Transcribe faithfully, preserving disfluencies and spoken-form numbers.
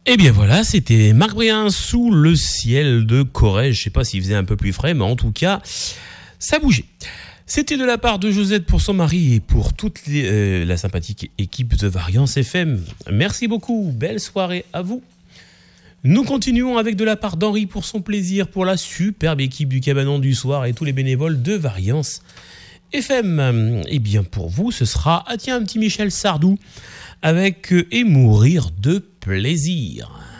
Eh bien voilà, c'était Marc Brien sous le ciel de Corrèze. Je sais pas s'il faisait un peu plus frais, mais en tout cas, ça bougeait. C'était de la part de Josette pour son mari et pour toute les, euh, la sympathique équipe de Variance F M. Merci beaucoup, belle soirée à vous. Nous continuons avec de la part d'Henri pour son plaisir, pour la superbe équipe du Cabanon du Soir et tous les bénévoles de Variance F M. Eh bien pour vous, ce sera, ah tiens, un petit Michel Sardou avec euh, Et mourir de plaisir.